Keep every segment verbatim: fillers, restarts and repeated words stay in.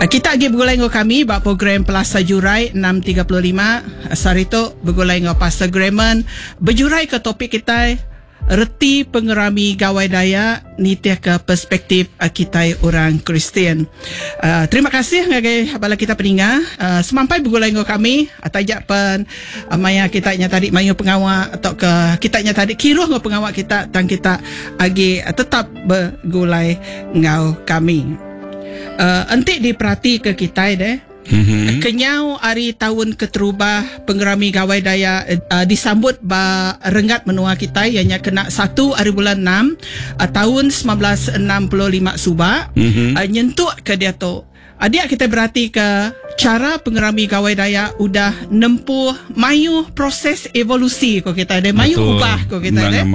Kita lagi bergulai dengan kami bak program Pelasa Jurai enam tiga puluh lima. Sari tu bergulai dengan Pastor Graman berjurai ke topik kita reti pengerami gawai daya nitiah ke perspektif uh, kita orang Kristian. Uh, terima kasih ngagai bala kita peninggal. Uh, semampai bergulai dengan kami atajak pen uh, maya kita nya tadi mayu pengawak atau ke kita nya tadi kiruh dengan pengawak kita tang kita agi uh, tetap bergulai dengan kami. Uh, entik diperhati ke kita deh. Mm-hmm. Kenyau hari tahun keterubah pengerami gawai daya uh, disambut ba rengat menua kita ianya kena satu hari bulan enam uh, tahun sembilan belas enam puluh lima subak. Mm-hmm. uh, nyentuk ke dia tu adik kita berarti ke cara pengerami gawai daya udah nempuh mayu proses evolusi ko kita ada mayu betul. Ubah ko kita ada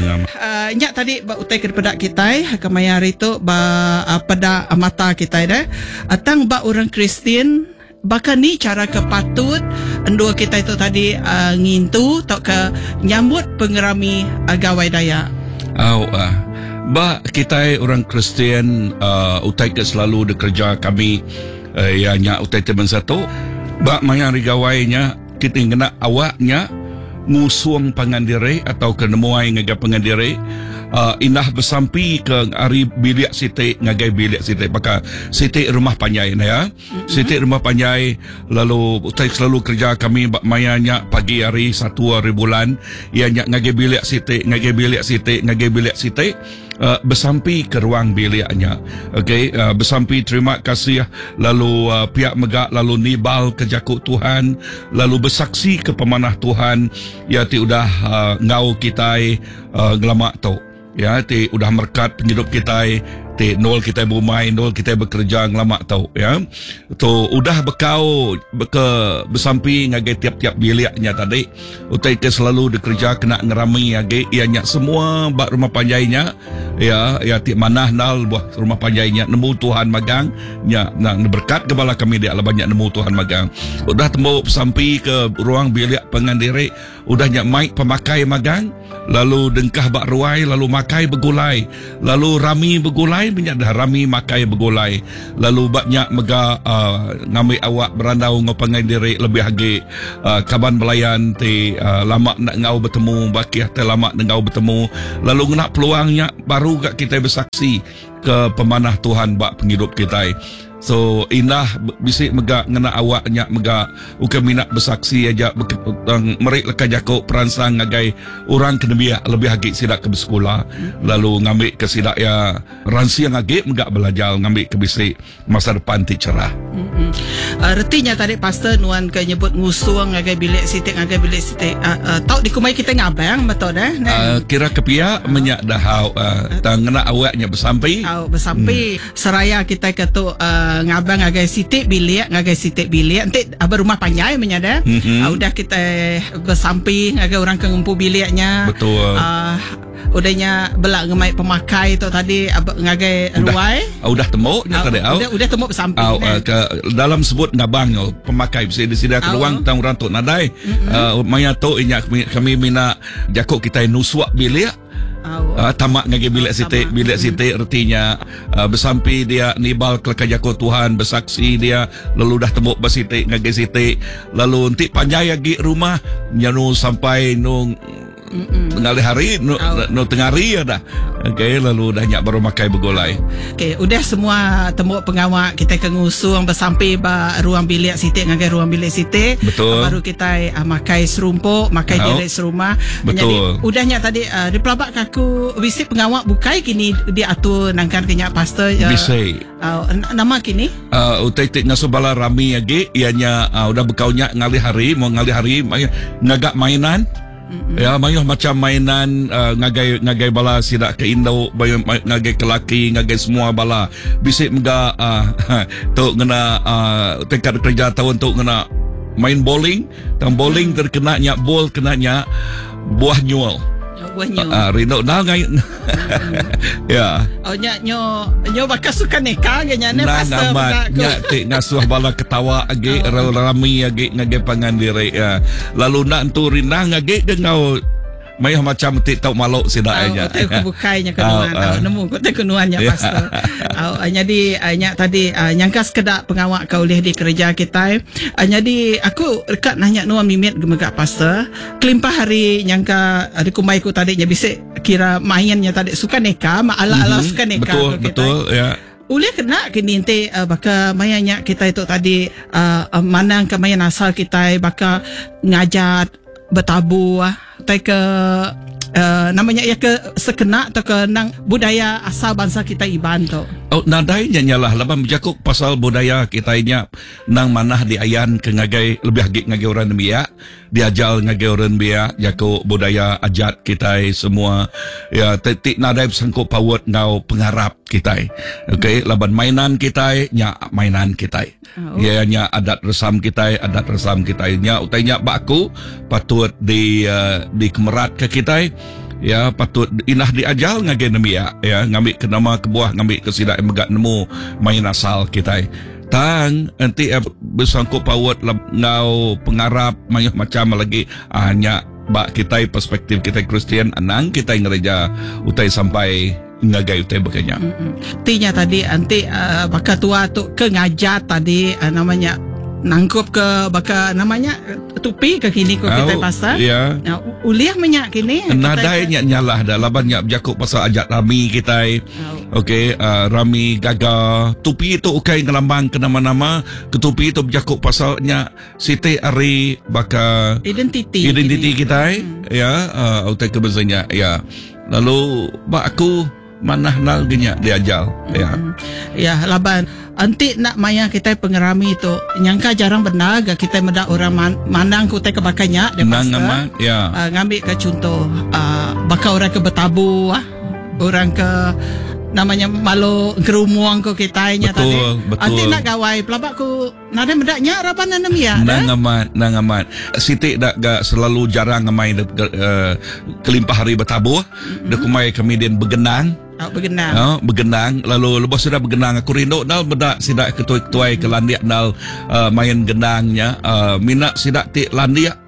uh, nyak tadi ba utai ke pedak kita kamaya hari tu ba uh, pada mata kita ada atang ba orang Kristian bahkan ni cara kepatut endua kita itu tadi uh, ngintu tok ke nyambut pengerami uh, gawai daya. Oh, uh. Ba kita orang Kristian uh, utai ke selalu bekerja kami uh, ianya utai teman satu ba maya rigawainya kita kena awaknya ngusuang pangandiri atau kenemuai ngagai pangandiri uh, inah bersampi ke hari bilik siti ngagai bilik siti maka siti rumah panjai ya mm-hmm. Siti rumah panjai lalu utai selalu kerja kami ba mayanya pagi hari satu hari bulan ianya ngagai bilik siti ngagai bilik siti ngagai bilik siti Uh, bersampi ke ruang biliknya. Okey, uh, bersampi terima kasih lalu uh, pihak megak lalu nibal ke jakut Tuhan lalu bersaksi ke pemanah Tuhan ya ti udah uh, ngau kita uh, ngelamak tu ya ti udah merkat penghidup kita ti nol kita bermain nol kita bekerja ngelamak tau ya tu udah bekau ke bersampi ngagai tiap-tiap biliknya tadi utai ke selalu bekerja kena ngerami ngagai ianya semua bak rumah panjainya ya ya ti manah nal buah rumah panjainya nemu Tuhan magang nya nak berkat kepala kami dia lah banyak nemu Tuhan magang udah temu sampai ke ruang bilik pengandiri udah nyak mic pemakai magang lalu dengkah bak ruai lalu makai begulai lalu rami begulai banyak dah rami makai begulai lalu banyak mega uh, ngambil awak berandau ngopangai diri lebih lagi uh, kaban belayan ti uh, lama nak ngau bertemu bakih te lama nak ngau bertemu lalu nak peluangnya baru gak kita bersaksi ke pemanah Tuhan bak penghidup kita. So indah bisik mega ngena awaknya mega uka minat bersaksi aja merik leka jako peransang ngagai orang kenebia lebih hagi sidak ke sekolah lalu ngambil ke sidak ya ransi yang hagi mega belajar ngambil ke bisik masa depan ti cerah. Mm-hmm. Uh, retinya tadi pastor nuan ke nyebut ngusuang ngagai bilik sitik ngagai bilik sitik uh, uh, tau dikumai kita ngabang betul dah uh, kira kepia oh. Menyak dahau uh, tang ngena awaknya bersampai oh, bersampai hmm. Seraya kita ketu uh, ngabang ngagai sitik bilik ngagai sitik bilik nanti abah rumah panjai menyada mm-hmm. uh, udah kita bersampi ngagai orang kengumpu biliknya betul uh, udahnya belak ngemai pemakai tu tadi abah ngagai ruai uh, udah temu uh, tadi uh, udah udah temu bersampi uh, uh, ke dalam sebut ngabang uh, pemakai bisa disediakan uh, ruang tang orang tu nadai mm-hmm. uh, maya tu inya kami, kami mina jakok kita nusuak bilik Uh, tamak ngagai bilik sitik bilik sitik artinya uh, bersampi dia nibal ke kajako Tuhan bersaksi dia lalu dah tembuk bersitik ngagai sitik lalu nanti panjai lagi rumah nyanu sampai nung tengah hari no, oh. no tengah hari ya dah. Okey lalu dah nyak baru makai begolai. Okey udah semua tembuk pengawak kita ke ngusung bersampai ba ruang bilik sitik ngagai ruang bilik sitik baru kita uh, makai serumpuk makai oh. Direct serumah. Betul. Jadi udahnya tadi uh, di pelabak kaku visit pengawak bukai kini dia atur nangkan kenyak pastor uh, bisai. Uh, nama kini uh, utai tik ngasubala rami lagi ianya uh, udah bekaunya ngali hari mau ngali hari ngagak mainan. Mm-hmm. Ya mayuh macam mainan uh, ngagai ngagai bala sidak ke Indo bayu ngagai ke laki ngagai semua bala bisik mega uh, tu ngena uh, tingkat kerja tahun tu ngena main bowling tang bowling terkena nyak bol kena nyak buah nyul buah nyul ah uh, rino nah ngai ya oh nyak nyo nyo bakas suka neka ganya ne pastor nyak tik ngasuh bala ketawa age oh. Rami age ngage pangan diri ya lalu nak tu rinah ngage ngau mayah macam ti tau malok sidaknya. Oh, teu kebukainya kenuan. Ah, ah. Oh, nemu ko teu kenuannya Ya. pastor. Oh, jadi nya tadi uh, nyangka sekedak pengawak kau boleh di kerja kita. Uh, jadi aku dekat nanya nuan mimit gemegak pastor. Kelimpah hari nyangka ada kumai ku tadi nya bisik kira mainnya tadi suka neka, ma ala-ala Mhm, suka neka betul, ko kita. betul, ya. Ulih kena kini ente uh, baka mayanya kita itu tadi uh, uh, manang ke mayan asal kita baka ngajat bertabu ah tai ke uh, namanya ya ke sekena atau ke nang budaya asal bangsa kita Iban tu. Oh, nadainya nyalah laban berjakuk pasal budaya kita nya nang manah di ayan ke ngagai lebih hagik ngagai orang biak diajal ngagai orang biak jakuk budaya ajat kita semua ya tetik nadai sangkut pawat ngau pengarap kita. Okey, laban mainan kita nya mainan kita. Oh. Ya nya adat resam kita adat resam kita nya utainya baku patut di uh, di kemerat ke kita. Ya patut inah diajal ngagai nemia ya ngambil ke nama kebuah ngambil ke sidak megak nemu main asal kita tang nanti eh, bersangkut pawat ngau pengarap mayah macam lagi hanya bak kita perspektif kita Kristian anang kita gereja utai sampai ngagai utai beganya. Tinya tadi anti uh, baka tua tu ke ngajat tadi uh, namanya nangkup ke baka namanya tupi ke kini ko kita Oh, pasal. ya. Nah, uliah menyak kini. Nadainya nyalah dah laban nya berjakuk pasal ajat rami kita. Oh. Okey, uh, rami gaga tupi itu ukai ngelambang ke nama-nama ketupi itu berjakuk pasalnya siti ari baka Identiti. identiti kini. kita ya uh, utai kebezanya ya. Lalu bak aku manah nal genya diajal ya. Hmm. Ya, laban anti nak maya kita pengerami itu nyangka jarang benar gak kita meda orang man, manang kutai kebakanya de Nang pastor. amat ya. Uh, ngambil ke contoh uh, baka orang ke betabu ah. Orang ke namanya malu gerumuang ko kitanya Betul, tadi. betul. Anti nak gawai pelabak ku nada medaknya rabanan nam ya. Nang amat, nang amat. Siti dak gak selalu jarang ngamai uh, kelimpah hari bertabuh. Mm-hmm. Dak kumai kemudian begenang. Oh, begenang. Oh, begenang lalu lepas sudah begenang aku rindu nal bedak sidak ketuai-ketuai ke landiak nal uh, main genangnya uh, minat sidak ti landiak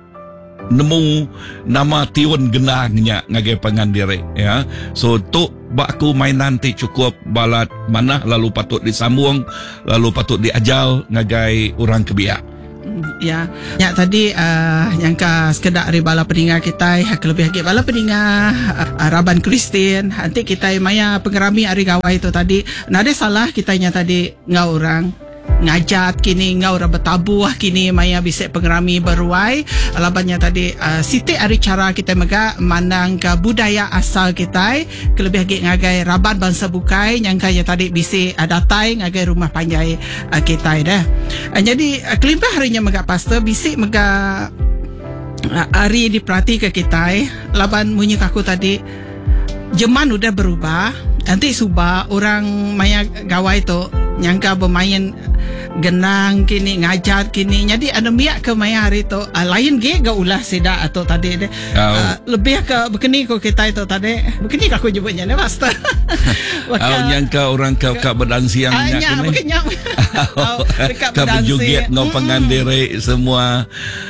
nemu nama tiun genangnya ngagai pangandire ya. So tu bak aku mainan ti cukup balat mana lalu patut disambung lalu patut diajal ngagai orang kebiak. Ya, ya tadi uh, nyangka sekedak dari bala peninggal kita hak lebih hak bala peninggal uh, Raban Kristian nanti kita maya pengerami hari gawai itu tadi nada salah kitanya tadi ngau orang ngajat kini ngau ora betabuh kini maya bisa pengerami beruai labannya tadi uh, siti ari cara kita mega mandang ke budaya asal kita kelebih hak ngagai raban bangsa bukai nyangka ya tadi bisa uh, datai ngagai rumah panjai uh, kita dah. Uh, jadi uh, kelimpah harinya mega pastor bisik mega uh, hari diperhati ke kita laban munyi kaku tadi zaman udah berubah nanti subah orang maya gawai tu nyangka bermain genang kini ngajat kini jadi ada miak ke maya hari tu uh, lain ge ga ulah sida atau tadi de uh, lebih ke begini ko kita itu tadi begini aku jemputnya ne pastor. Au nyangka orang kau kau berdansi yang nya nyak begini dekat kau berdansi berjoget ngau pangandire semua.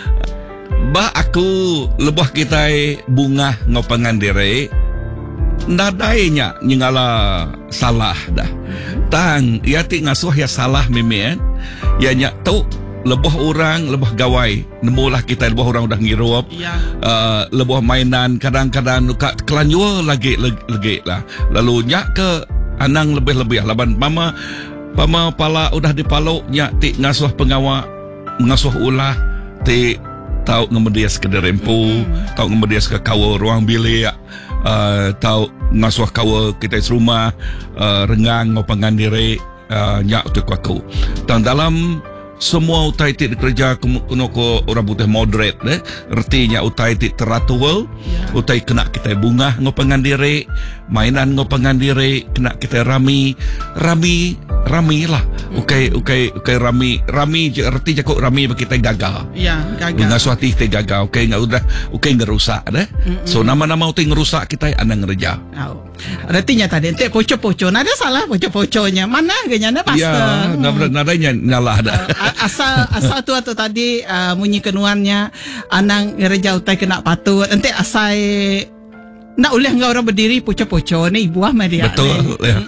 Bah aku lebah kita bunga ngau pangandire nadainya nyingala salah dah. Tang ya ti ngasuh ya salah meme ya nyak tu lebah orang lebah gawai nemulah kita lebah orang udah ngirup ya. uh, lebah mainan kadang-kadang nuka kelanjua lagi lagi lah lalu nyak ke anang lebih-lebih laban mama pama pala udah dipaluk nyak ti ngasuh pengawak ngasuh ulah ti tau ngemedias ke derempu mm. tau ngemedias ke kawal ruang bilik uh, tau ngasuh kawal kita serumah uh, rengang ngopangan diri uh, nyak tu aku dan dalam semua utai ti kerja kuno ko orang putih moderate deh artinya utai ti teratur yeah. Utai kena kita bunga ngopangan diri mainan ngopangan diri kena kita rami rami rami lah Ukai ukai ukai rami rami je erti je kok rami bagi kita gagal. Ya, gagal. Ngasuh hati kita gagal. Ukai ngau dah ukai ngerusak dah. So nama-nama utai ngerusak kita anak ngereja. Oh. Artinya tadi ente poco-poco, nada salah poco-poconya. Mana genya na pastor. Ya, nada nadanya nyalah dah. Uh, asal asal tu atau tadi uh, munyi kenuannya anang ngereja utai kena patut. Ente asal nak ulih ngau orang berdiri poco-poco ni ibu ah dia. Betul. Ya.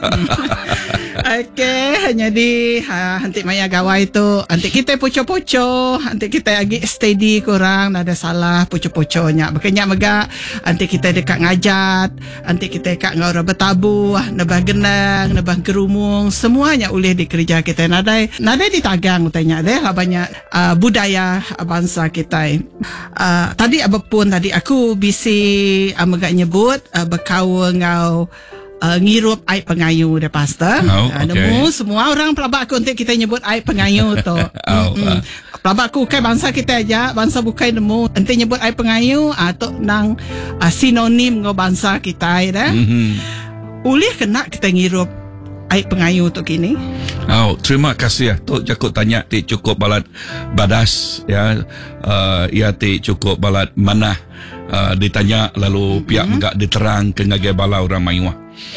Okey, jadi ha, nanti maya gawai tu, nanti kita poco-poco, nanti kita lagi steady kurang, ada salah poco-poconya. Makanya mega, nanti kita dekat ngajat, nanti kita dekat ngau bertabuh, nabah genang, nabah gerumung, semuanya boleh di kerja kita. Nadai, nadai ditagang utanya deh, lah banyak uh, budaya bangsa kita. Uh, tadi apapun tadi aku bisi uh, mega nyebut uh, berkau ngau Uh, ngirup air pengayu deh pastor. Oh, uh, okay. Nemu semua orang pelabak aku untuk kita nyebut air pengayu tu. Oh, uh. Pelabak aku bukan bangsa kita aja, bangsa bukan nemu nanti nyebut air pengayu atau nang uh, sinonim ngo bangsa kita dah. Mm-hmm. Ulih kena kita ngirup air pengayu tu kini. Oh, terima kasih ya. Tok Jakut tanya ti cukup balat badas ya. Uh, ya ti cukup balat mana uh, ditanya lalu mm-hmm. pihak enggak diterang ke ngagai bala orang Mayuah.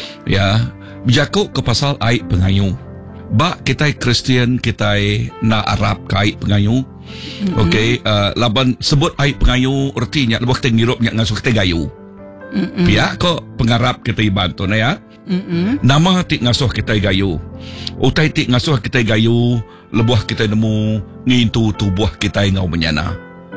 Ya, berjakut ke pasal air pengayu. Ba kita Kristian kita na Arab ke air pengayu. Mm-hmm. Okey, uh, laban sebut air pengayu artinya lebih kita ngirup nya ngasuh kita gayu. Mm-hmm. Pihak kok pengarap kita bantu na ya. Mm-hmm. Nama ti ngasuh kita gayu. Utai ti ngasuh kita gayu, lebuh kita nemu ngintu tubuh kita ngau menyana.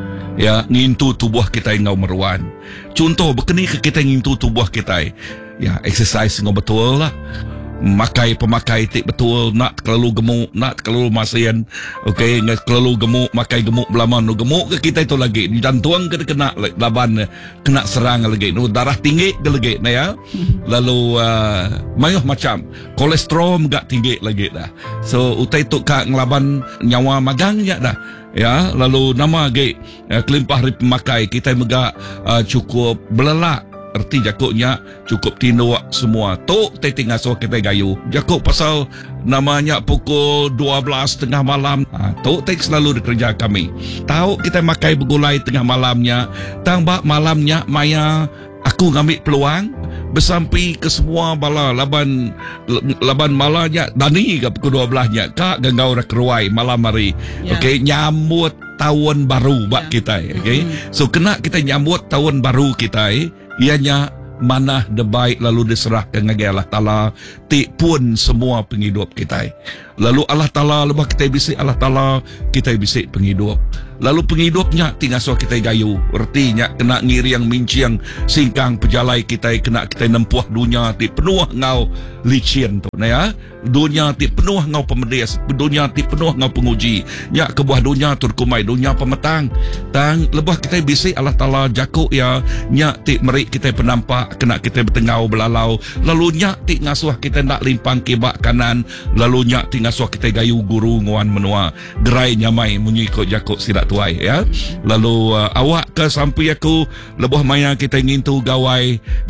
Ya, ngintu tubuh kita ngau meruan. Contoh berkeni ke kita ngintu tubuh kita. Ya, exercise ngau betul lah. Makai pemakai tik betul, nak kelalu gemuk, nak kelalu masian. Okey, nak kelalu gemuk, makai gemuk belaman nu gemuk ke kita itu lagi. Jantung ke kena laban kena serang lagi. Nu darah tinggi ke lagi nah ya. Lalu uh, mayuh macam kolesterol enggak tinggi lagi dah. So utai tu kak ngelaban nyawa magangnya dah. Ya, lalu nama ge uh, kelimpah ri pemakai kita mega uh, cukup belelak. Erti jakuknya cukup tinduak semua. Tok teti ngasuh kita gayu. Jakuk pasal namanya pukul dua belas tengah malam. Ha, tok tek selalu di kerja kami. Tahu kita makai bergulai tengah malamnya. Tambah malamnya maya aku ngambil peluang bersampai ke semua bala laban laban malanya dani ke pukul dua belasnya kak gangau rak keruai malam hari. Yeah. Okey, nyambut tahun baru bak yeah. kita. Okey. Mm-hmm. So kena kita nyambut tahun baru kita. Eh. Ianya manah debaik lalu diserahkan ngagi Allah Ta'ala tik pun semua penghidup kita. Lalu Allah Ta'ala lepas kita bisik Allah Ta'ala kita bisik penghidup. Lalu penghidupnya tinggal so kita gayu. Artinya kena ngiri yang minci yang singkang pejalai kita kena kita nempuh dunia tik penuh ngau licin tu. Nah ya, dunia tik penuh ngau pemedes, dunia tik penuh ngau penguji. Ya kebuah dunia turkumai dunia pemetang. Tang lepas kita bisik Allah Ta'ala jakuk ya nyak tik merik kita penampak kena kita bertengau belalau. Lalu nyak tik ngasuh kita nak limpang kibak kanan. Lalu nyak tik ngasuh kita gayu guru nguan menua. Gerai nyamai menyikut jakuk sidak tuai ya. Lalu uh, awak ke sampai aku lebuh maya kita ingin tu gawai